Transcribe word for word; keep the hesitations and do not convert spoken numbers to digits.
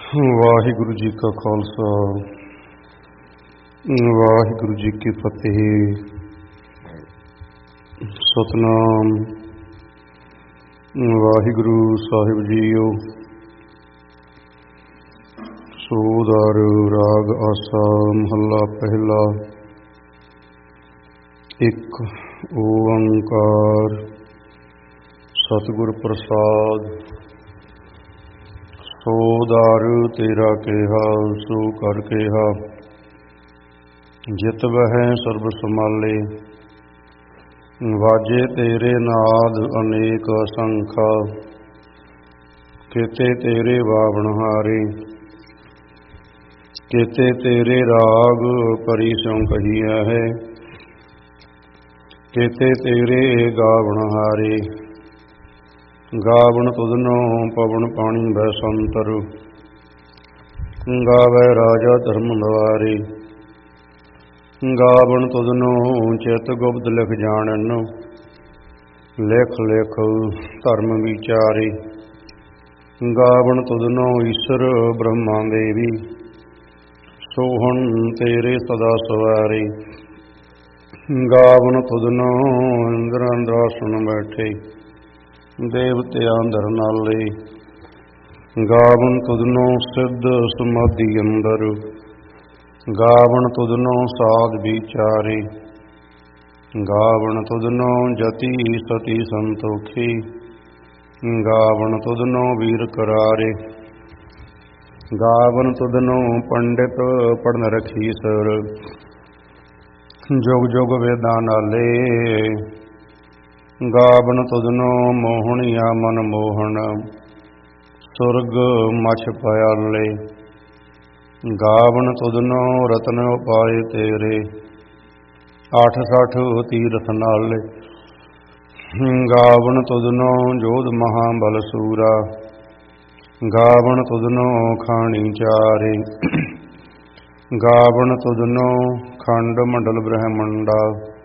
ਵਾਹਿਗੁਰੂ ਜੀ ਕਾ ਖਾਲਸਾ ਵਾਹਿਗੁਰੂ ਜੀ ਕੀ ਫਤਿਹ। ਸਤਿਨਾਮ ਵਾਹਿਗੁਰੂ ਸਾਹਿਬ ਜੀਓ। ਸੋਦਾਰ ਰਾਗ ਆਸਾ ਮਹੱਲਾ ਪਹਿਲਾ। ਇੱਕ ਓੰਕਾਰ ਸਤਿਗੁਰ ਪ੍ਰਸਾਦ। ਸੋ ਦਾਰੂ ਤੇਰਾ ਕਿਹਾ ਸੋ ਕਰ ਕਿਹਾ, ਜਿਤ ਵਹਿ ਸਰਬ ਸਮਾਲੇ। ਵਾਜੇ ਤੇਰੇ ਨਾਦ ਅਨੇਕ ਅਸੰਖਾ, ਕੀਤੇ ਤੇਰੇ ਬਾਵਣ ਹਾਰੇ। ਕੀਤੇ ਤੇਰੇ ਰਾਗ ਪਰੀ ਸਿਉ ਕਹੀਆ ਹੈ, ਕੀਤੇ ਤੇਰੇ ਗਾਵਣ ਹਾਰੇ। ਗਾਵਣ ਤੁਧਨੋ ਪਵਨ ਪਾਣੀ ਬੈਸੰਤਰ, ਗਾਵੈ ਰਾਜਾ ਧਰਮ ਦੁਆਰੇ। ਗਾਵਣ ਤੁਧਨੋ ਚਿਤ ਗੁਪਤ ਲਿਖ ਜਾਣਨ, ਲਿਖ ਲਿਖ ਧਰਮ ਵਿਚਾਰੇ। ਗਾਵਣ ਤੁਧਨੋ ਈਸ਼ਰ ਬ੍ਰਹਮਾ ਦੇਵੀ, ਸੋਹਣ ਤੇਰੇ ਸਦਾ ਸਵਾਰੇ। ਗਾਵਣ ਤੁਧਨੋ ਇੰਦਰ ਇੰਦਰਾਸਣ ਬੈਠੇ, ਦੇਵਤਿਆਂ ਅੰਦਰ ਨਾਲੇ। ਗਾਵਣ ਤੁਧਨੋ ਸਿੱਧ ਸਮਾਧੀ ਅੰਦਰ, ਗਾਵਣ ਤੁਧਨੋ ਸਾਧ ਵਿਚਾਰੇ। ਗਾਵਣ ਤੁਧਨੋ ਜਤੀ ਸਤੀ ਸੰਤੋਖੀ, ਗਾਵਣ ਤੁਧਨੋ ਵੀਰ ਕਰਾਰੇ। ਗਾਵਣ ਤੁਧਨੋ ਪੰਡਿਤ ਪੜਨ ਰਖੀ ਸਰ, ਜੁਗ ਜੁਗ ਵੇਦਾਂ ਨਾਲੇ। ਗਾਵਣ ਤੁਧਨੋ ਮੋਹਣੀਆ ਮਨ ਮੋਹਣ, ਸੁਰਗ ਮਛ ਪਿਆਲੇ। ਗਾਵਣ ਤੁਧਨੋ ਰਤਨ ਉਪਾਏ ਤੇਰੇ, ਅੱਠ ਸੱਠ ਤੀਰਥ ਨਾਲੇ। ਗਾਵਣ ਤੁਧਨੋ ਜੋਧ ਮਹਾਬਲ ਸੂਰਾ, ਗਾਵਣ ਤੁਧਨੋ ਖਾਣੀ ਚਾਰੇ। ਗਾਵਣ ਤੁਧਨੋ ਖੰਡ ਮੰਡਲ ਬ੍ਰਹਮੰਡਾ,